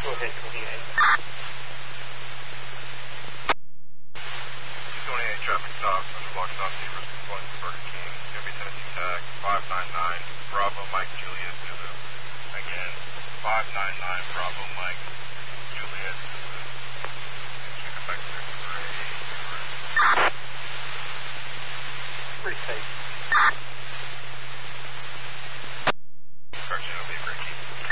Go ahead, 28. 28 traffic stop, Central Block South Beavers, going to Burger King, Gonna be Tennessee tag, 599, Bravo Mike Julius, Zulu. Again, 599, Bravo Mike